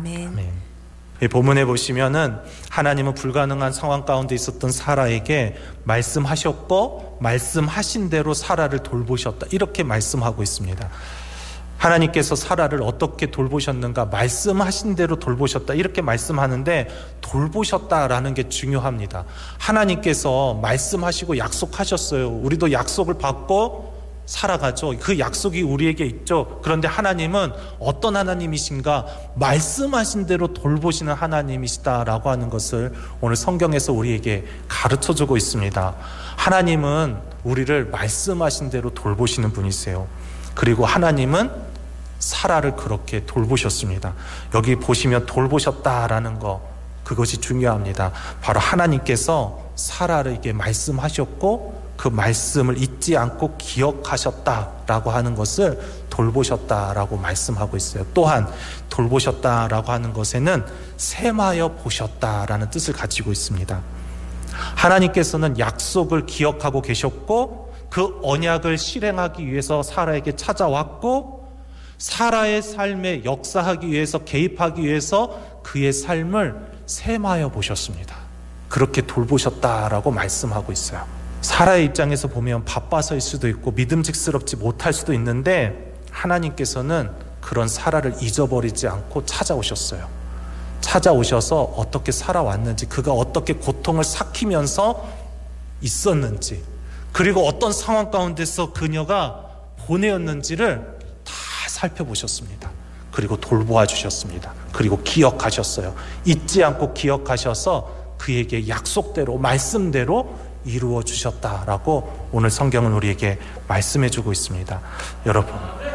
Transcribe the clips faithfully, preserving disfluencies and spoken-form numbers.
아멘. 아멘. 이 본문에 보시면은 하나님은 불가능한 상황 가운데 있었던 사라에게 말씀하셨고 말씀하신 대로 사라를 돌보셨다, 이렇게 말씀하고 있습니다. 하나님께서 사라를 어떻게 돌보셨는가? 말씀하신 대로 돌보셨다, 이렇게 말씀하는데 돌보셨다라는 게 중요합니다. 하나님께서 말씀하시고 약속하셨어요. 우리도 약속을 받고 살아가죠. 그 약속이 우리에게 있죠. 그런데 하나님은 어떤 하나님이신가? 말씀하신 대로 돌보시는 하나님이시다라고 하는 것을 오늘 성경에서 우리에게 가르쳐주고 있습니다. 하나님은 우리를 말씀하신 대로 돌보시는 분이세요. 그리고 하나님은 사라를 그렇게 돌보셨습니다. 여기 보시면 돌보셨다라는 거, 그것이 중요합니다. 바로 하나님께서 사라에게 말씀하셨고 그 말씀을 잊지 않고 기억하셨다라고 하는 것을 돌보셨다라고 말씀하고 있어요. 또한 돌보셨다라고 하는 것에는 셈하여 보셨다라는 뜻을 가지고 있습니다. 하나님께서는 약속을 기억하고 계셨고 그 언약을 실행하기 위해서 사라에게 찾아왔고 사라의 삶에 역사하기 위해서, 개입하기 위해서 그의 삶을 셈하여 보셨습니다. 그렇게 돌보셨다라고 말씀하고 있어요. 사라의 입장에서 보면 바빠서일 수도 있고 믿음직스럽지 못할 수도 있는데 하나님께서는 그런 사라를 잊어버리지 않고 찾아오셨어요. 찾아오셔서 어떻게 살아왔는지, 그가 어떻게 고통을 삭히면서 있었는지, 그리고 어떤 상황 가운데서 그녀가 보내었는지를 다 살펴보셨습니다. 그리고 돌보아 주셨습니다. 그리고 기억하셨어요. 잊지 않고 기억하셔서 그에게 약속대로, 말씀대로 이루어 주셨다라고 오늘 성경은 우리에게 말씀해 주고 있습니다. 여러분,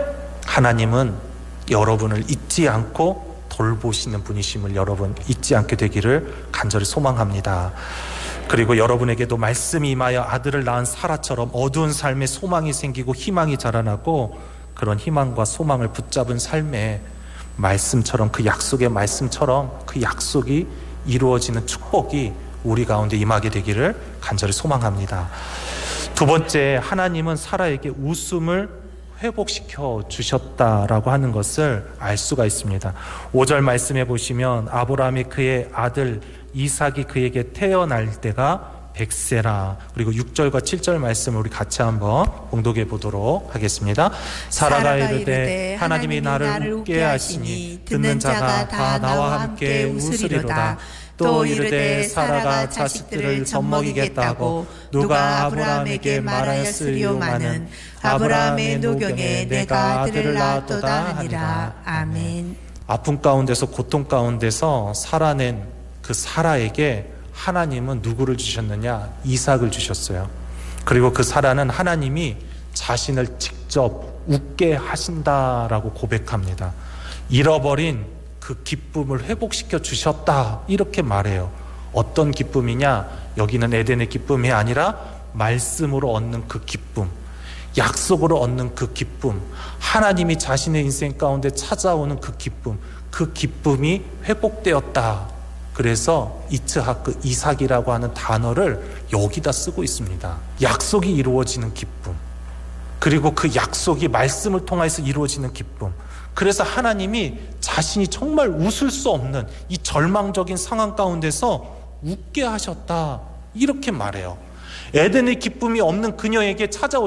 하나님은 여러분을 잊지 않고 돌보시는 분이심을 여러분 잊지 않게 되기를 간절히 소망합니다. 그리고 여러분에게도 말씀이 임하여 아들을 낳은 사라처럼 어두운 삶에 소망이 생기고 희망이 자라나고 그런 희망과 소망을 붙잡은 삶에 말씀처럼, 그 약속의 말씀처럼 그 약속이 이루어지는 축복이 우리 가운데 임하게 되기를 간절히 소망합니다. 두 번째, 하나님은 사라에게 웃음을 회복시켜 주셨다라고 하는 것을 알 수가 있습니다. 오 절 말씀해 보시면 아브라함이 그의 아들 이삭이 그에게 태어날 때가 백세라. 그리고 육 절과 칠 절 말씀을 우리 같이 한번 봉독해 보도록 하겠습니다. 사라가 이르되 하나님이 나를 웃게 하시니 듣는 자가 다 나와 함께 웃으리로다. 또 이르되 사라가 자식들을 젖먹이겠다고 누가 아브라함에게 말하였으리오마는 아브라함의 노경에 내가 아들을 낳았도다 하니라. 아멘. 아픔 가운데서, 고통 가운데서 살아낸 그 사라에게 하나님은 누구를 주셨느냐? 이삭을 주셨어요. 그리고 그 사라는 하나님이 자신을 직접 웃게 하신다라고 고백합니다. 잃어버린 그 기쁨을 회복시켜 주셨다, 이렇게 말해요. 어떤 기쁨이냐? 여기는 에덴의 기쁨이 아니라 말씀으로 얻는 그 기쁨, 약속으로 얻는 그 기쁨, 하나님이 자신의 인생 가운데 찾아오는 그 기쁨, 그 기쁨이 회복되었다. 그래서 이츠하크, 이삭이라고 하는 단어를 여기다 쓰고 있습니다. 약속이 이루어지는 기쁨, 그리고 그 약속이 말씀을 통해서 이루어지는 기쁨. 그래서 하나님이 자신이 정말 웃을 수 없는 이 절망적인 상황 가운데서 웃게 하셨다, 이렇게 말해요. 에덴의 기쁨이 없는 그녀에게 찾아오신